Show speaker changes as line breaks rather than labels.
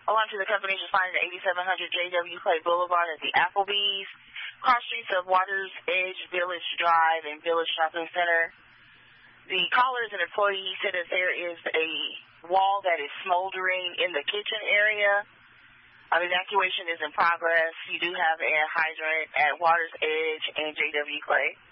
Alarm to the company is responding to 8700 J.W. Clay Boulevard at the Applebee's, cross streets of Waters Edge Village Drive and Village Shopping Center. The caller is an employee. He said that there is a wall that is smoldering in the kitchen area. Evacuation is in progress. You do have a hydrant at Waters Edge and J.W. Clay.